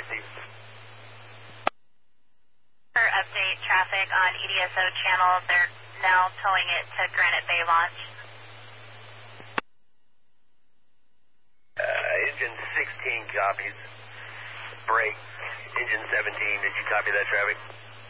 Steve. For update traffic on EDSO channel, they're now towing it to Granite Bay Launch. Engine 16 copies. Break. Engine 17, did you copy that traffic?